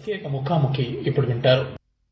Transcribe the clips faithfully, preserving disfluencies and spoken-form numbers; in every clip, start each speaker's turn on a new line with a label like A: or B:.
A: ప్రత్యేక ముఖాముఖి ఇప్పుడు వింటారు.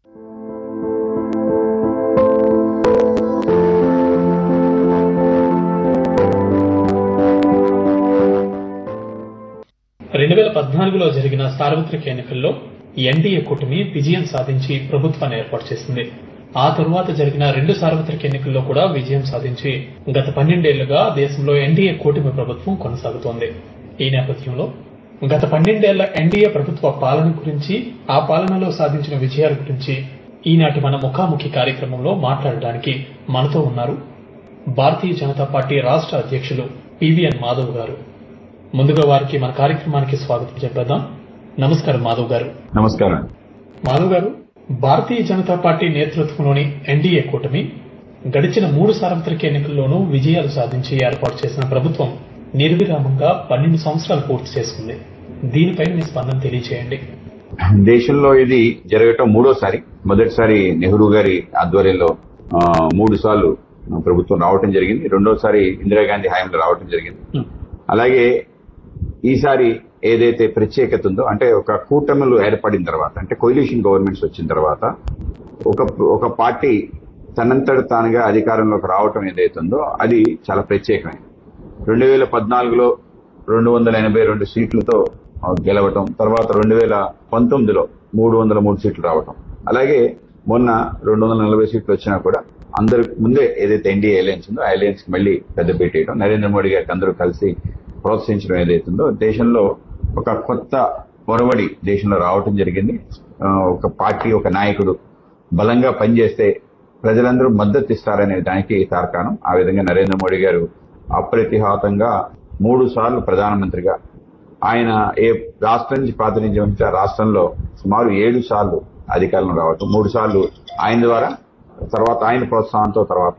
A: రెండు వేల పద్నాలుగులో జరిగిన సార్వత్రిక ఎన్నికల్లో ఎన్డీఏ కూటమి విజయం సాధించి ప్రభుత్వాన్ని ఏర్పాటు చేసింది. ఆ తరువాత జరిగిన రెండు సార్వత్రిక ఎన్నికల్లో కూడా విజయం సాధించి గత పన్నెండేళ్లుగా దేశంలో ఎన్డీఏ కూటమి ప్రభుత్వం కొనసాగుతోంది. ఈ నేపథ్యంలో గత పన్నెండేళ్ల ఎన్డీఏ ప్రభుత్వ పాలన గురించి, ఆ పాలనలో సాధించిన విజయాల గురించి ఈనాటి మన ముఖాముఖి కార్యక్రమంలో మాట్లాడడానికి మనతో ఉన్నారు భారతీయ జనతా పార్టీ రాష్ట్ర అధ్యక్షులు పివిఎన్ మాధవ్ గారు. ముందుగా వారికి మన కార్యక్రమానికి స్వాగతం చెప్పేద్దాం. నమస్కారం మాధవ్ గారు.
B: నమస్కారం
A: మాధవ్ గారు, భారతీయ జనతా పార్టీ నేతృత్వంలోని ఎన్డీఏ కూటమి గడిచిన మూడు సార్వత్రిక ఎన్నికల్లోనూ విజయాలు సాధించి ఏర్పాటు చేసిన ప్రభుత్వం నిర్విరామంగా పన్నెండు సంవత్సరాలు పూర్తి చేసుకుంది. దీనిపై మీ స్పందన తెలియజేయండి.
B: దేశంలో ఇది జరగటం మూడోసారి. మొదటిసారి నెహ్రూ గారి ఆధ్వర్యంలో మూడు సార్లు ప్రభుత్వం రావటం జరిగింది. రెండోసారి ఇందిరాగాంధీ హయాంలో రావటం జరిగింది. అలాగే ఈసారి ఏదైతే ప్రత్యేకత ఉందో, అంటే ఒక కూటమిలు ఏర్పడిన తర్వాత, అంటే కొయిలిషన్ గవర్నమెంట్స్ వచ్చిన తర్వాత ఒక ఒక పార్టీ తనంతట తానుగా అధికారంలోకి రావటం ఏదైతే ఉందో అది చాలా ప్రత్యేకమైనది. రెండు వేల పద్నాలుగులో రెండు వందల ఎనభై రెండు సీట్లతో గెలవటం, తర్వాత రెండు వేల పంతొమ్మిదిలో మూడు వందల మూడు సీట్లు రావటం, అలాగే మొన్న రెండు వందల నలభై సీట్లు వచ్చినా కూడా అందరి ముందే ఏదైతే ఎన్డీఏ అలయన్స్ ఉందో ఆ అలయన్స్ కి మళ్లీ పెద్ద పెట్టేయడం, నరేంద్ర మోడీ గారికి అందరూ కలిసి ప్రోత్సహించడం ఏదైతుందో దేశంలో ఒక కొత్త పొరవడి దేశంలో రావటం జరిగింది. ఒక పార్టీ, ఒక నాయకుడు బలంగా పనిచేస్తే ప్రజలందరూ మద్దతు ఇస్తారనే దానికి తార్కాణం. ఆ విధంగా నరేంద్ర మోడీ గారు అప్రతిహాతంగా మూడు సార్లు ప్రధానమంత్రిగా, ఆయన ఏ రాష్ట్రం నుంచి ప్రాతినిధ్యం వహించే ఆ రాష్ట్రంలో సుమారు ఏడు సార్లు అధికారంలో రావటం, మూడు సార్లు ఆయన ద్వారా, తర్వాత ఆయన ప్రోత్సాహంతో తర్వాత